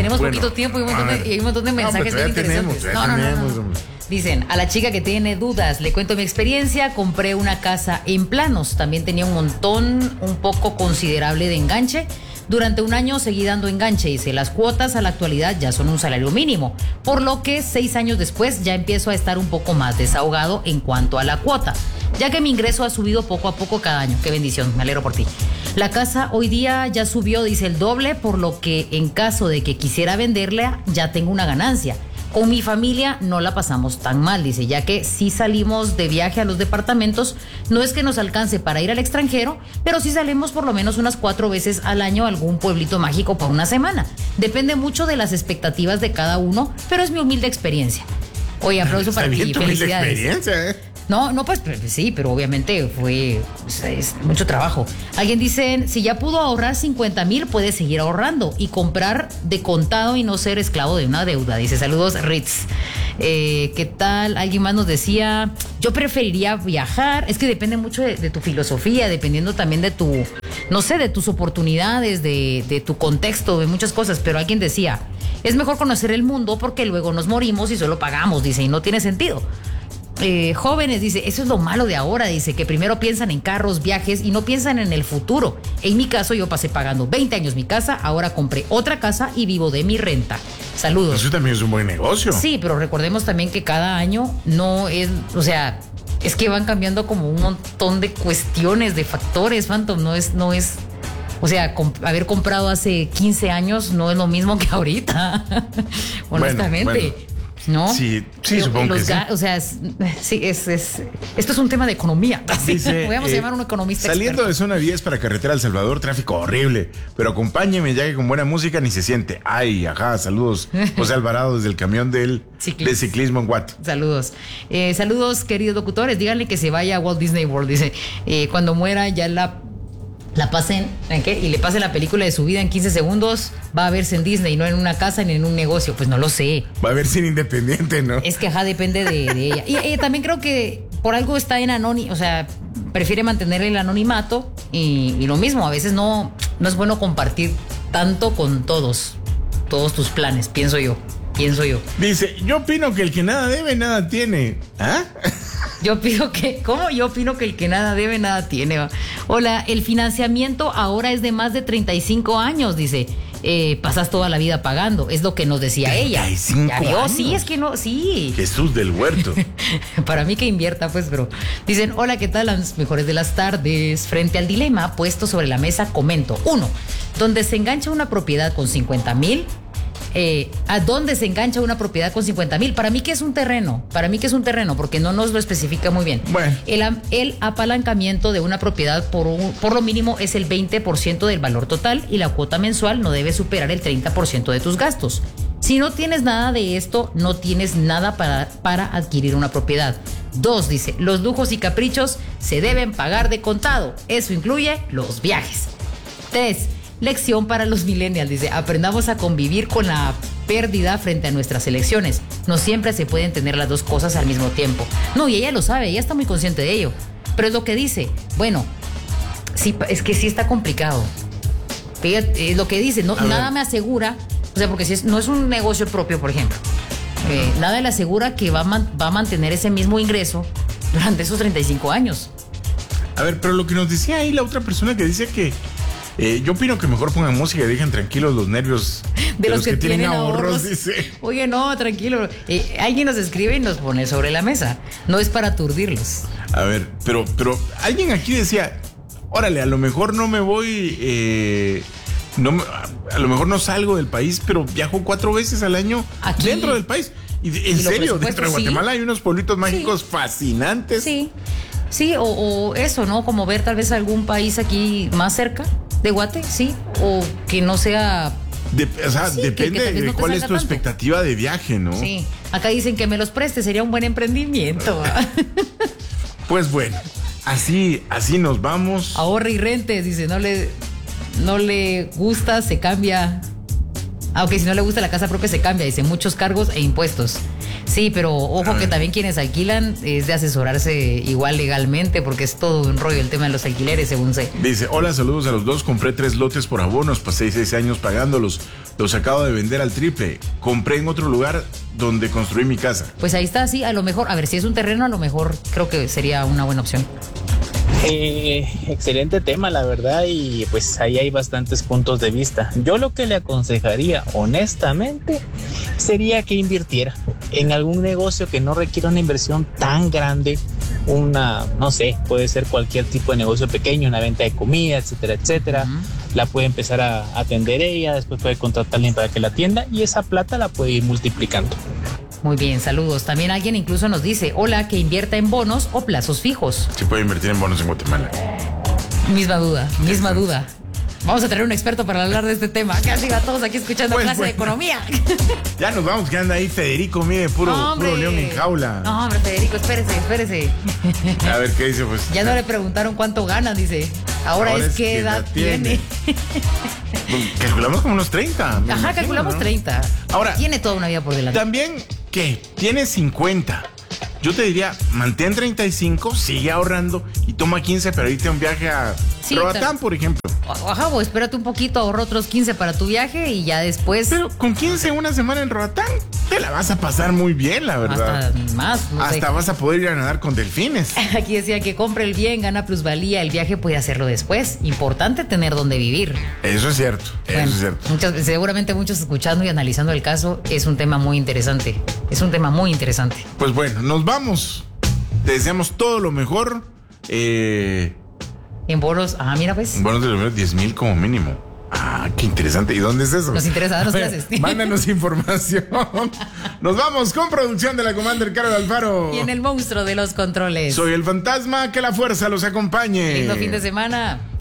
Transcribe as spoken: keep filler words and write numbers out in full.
tenemos bueno, poquito tiempo y un montón de, y hay un montón de mensajes no, bien tenemos, interesantes. no, No, no, tenemos, no, no. Dicen, a la chica que tiene dudas, le cuento mi experiencia, compré una casa en planos, también tenía un montón, un poco considerable de enganche. Durante un año seguí dando enganche, dice, las cuotas a la actualidad ya son un salario mínimo, por lo que seis años después ya empiezo a estar un poco más desahogado en cuanto a la cuota, ya que mi ingreso ha subido poco a poco cada año. Qué bendición, me alegro por ti. La casa hoy día ya subió, dice, el doble, por lo que en caso de que quisiera venderla ya tengo una ganancia. Con mi familia no la pasamos tan mal, dice, ya que si salimos de viaje a los departamentos, no es que nos alcance para ir al extranjero, pero sí salimos por lo menos unas cuatro veces al año a algún pueblito mágico por una semana. Depende mucho de las expectativas de cada uno, pero es mi humilde experiencia. Oye, aplauso para ti, felicidades. Experiencia, ¿eh? No, no, pues, pues sí, pero obviamente fue pues, es mucho trabajo. Alguien dice, si ya pudo ahorrar cincuenta mil, puede seguir ahorrando y comprar de contado y no ser esclavo de una deuda. Dice, saludos, Ritz. Eh, ¿Qué tal? Alguien más nos decía, yo preferiría viajar. Es que depende mucho de, de tu filosofía, dependiendo también de tu, no sé, de tus oportunidades, de, de tu contexto, de muchas cosas. Pero alguien decía, es mejor conocer el mundo porque luego nos morimos y solo pagamos, dice, y no tiene sentido. Eh, jóvenes, dice, eso es lo malo de ahora, dice, que primero piensan en carros, viajes y no piensan en el futuro. En mi caso, yo pasé pagando veinte años mi casa, ahora compré otra casa y vivo de mi renta. Saludos. Eso también es un buen negocio. Sí, pero recordemos también que cada año no es, o sea, es que van cambiando como un montón de cuestiones, de factores, Phantom, no es, no es, o sea, comp- haber comprado hace quince años no es lo mismo que ahorita, honestamente. Bueno, bueno. ¿No? Sí, sí, Los supongo que sí. ga- O sea, es, sí, es, es, esto es un tema de economía. Así, Dice, podríamos eh, llamar a un economista saliendo experto. de zona diez para carretera El Salvador, tráfico horrible. Pero acompáñeme, ya que con buena música ni se siente. Ay, ajá, saludos. José Alvarado desde el camión del, Ciclis- de ciclismo en Guate. Saludos. Eh, saludos, queridos locutores. Díganle que se vaya a Walt Disney World. Dice, eh, cuando muera ya la... La pasen, ¿en qué? Y le pasen la película de su vida en quince segundos, va a verse en Disney, no en una casa ni en un negocio. Pues no lo sé. Va a ver sin independiente, ¿no? Es que ajá, depende de, de ella. Y eh, también creo que por algo está en anónimo, o sea, prefiere mantener el anonimato y, y lo mismo, a veces no, no es bueno compartir tanto con todos, todos tus planes, pienso yo, pienso yo. Dice, yo opino que el que nada debe, nada tiene. ¿Ah? Yo opino que, ¿cómo? Yo opino que el que nada debe, nada tiene. ¿Va? Hola, el financiamiento ahora es de más de treinta y cinco años, dice. Eh, pasas toda la vida pagando, es lo que nos decía ella. treinta y cinco ¿Ya vio? años. Sí, es que no, sí. Jesús del Huerto. Para mí que invierta, pues, bro. Dicen, hola, ¿qué tal? Las mejores de las tardes. Frente al dilema puesto sobre la mesa, comento. Uno, donde se engancha una propiedad con cincuenta mil. Eh, ¿A dónde se engancha una propiedad con cincuenta mil? Para mí que es un terreno, para mí que es un terreno, porque no nos lo especifica muy bien. Bueno. El, am- el apalancamiento de una propiedad por, un- por lo mínimo es el veinte por ciento del valor total y la cuota mensual no debe superar el treinta por ciento de tus gastos. Si no tienes nada de esto, no tienes nada para, para adquirir una propiedad. Dos, dice, los lujos y caprichos se deben pagar de contado. Eso incluye los viajes. Tres, lección para los millennials, dice, aprendamos a convivir con la pérdida frente a nuestras elecciones. No siempre se pueden tener las dos cosas al mismo tiempo. No, y ella lo sabe, ella está muy consciente de ello. Pero es lo que dice, bueno, sí, es que sí está complicado. Fíjate, es lo que dice, no, nada me asegura, o sea, porque si es, no es un negocio propio, por ejemplo, eh, nada le asegura que va a, man, va a mantener ese mismo ingreso durante esos treinta y cinco años. A ver, pero lo que nos decía ahí la otra persona que dice que eh, yo opino que mejor pongan música y dejen tranquilos los nervios de, de los, los que, que tienen, tienen ahorros, ahorros. Dice. Oye, no, tranquilo. Eh, alguien nos escribe y nos pone sobre la mesa. No es para aturdirlos. A ver, pero, pero alguien aquí decía, órale, a lo mejor no me voy, eh, no me, a lo mejor no salgo del país, pero viajo cuatro veces al año aquí, dentro del país. Y en y serio, dentro de Guatemala sí. Hay unos pueblitos mágicos sí. fascinantes. Sí, sí, o, o eso, ¿no? Como ver tal vez algún país aquí más cerca de Guate, sí, o que no sea... De, o sea, sí, depende que, que de no cuál es tu tanto. expectativa de viaje, ¿no? Sí, acá dicen que me los preste, sería un buen emprendimiento. Pues bueno, así, así nos vamos. Ahorre y rente, dice, no le, no le gusta, se cambia Aunque si no le gusta la casa propia se cambia, dice, muchos cargos e impuestos. Sí, pero ojo que también quienes alquilan es de asesorarse igual legalmente, porque es todo un rollo el tema de los alquileres, según sé. Dice, hola, saludos a los dos, compré tres lotes por abonos, pasé seis años pagándolos, los acabo de vender al triple, compré en otro lugar donde construí mi casa. Pues ahí está, sí, a lo mejor, a ver, si es un terreno, a lo mejor creo que sería una buena opción. Eh, excelente tema, la verdad, y pues ahí hay bastantes puntos de vista. Yo lo que le aconsejaría, honestamente, sería que invirtiera en algún negocio que no requiera una inversión tan grande, una, no sé, puede ser cualquier tipo de negocio pequeño, una venta de comida, etcétera, etcétera. Uh-huh. La puede empezar a atender ella, después puede contratar a alguien para que la atienda y esa plata la puede ir multiplicando. Muy bien, saludos. También alguien incluso nos dice, hola, que invierta en bonos o plazos fijos. Sí puede invertir en bonos en Guatemala. Misma duda, misma duda. Vamos a traer un experto para hablar de este tema. Casi a todos aquí escuchando pues, clase pues, de economía. Ya nos vamos, que anda ahí Federico, mire, puro, puro león en jaula. No, hombre, Federico, espérese, espérese. A ver, ¿qué dice? Pues ya no le preguntaron cuánto gana, dice. Ahora, Ahora es, es qué edad tiene. tiene. Calculamos como unos treinta. Ajá, imagino, calculamos ¿no? treinta. Ahora, tiene toda una vida por delante. También, ¿qué? Tiene cincuenta. Yo te diría, mantén treinta y cinco, sigue ahorrando y toma quince para irte a un viaje a sí, Roatán, por ejemplo. Ajá, o espérate un poquito, ahorra otros quince para tu viaje y ya después. Pero con quince una semana en Roatán, te la vas a pasar muy bien, la verdad. Hasta más. No Hasta sé. vas a poder ir a nadar con delfines. Aquí decía que compre el bien, gana plusvalía, el viaje puede hacerlo después. Importante tener donde vivir. Eso es cierto, bueno, eso es cierto. Muchas, seguramente muchos escuchando y analizando el caso, es un tema muy interesante. Es un tema muy interesante. Pues bueno, nos vamos. Te deseamos todo lo mejor. Eh... En bonos, ah, mira pues. En bonos de los diez mil como mínimo. Ah, qué interesante. ¿Y dónde es eso? Nos interesa darnos clases. Mándanos información. Nos vamos con producción de la Commander Carol Alfaro. Y en el monstruo de los controles. Soy el fantasma, que la fuerza los acompañe. Lindo fin de semana.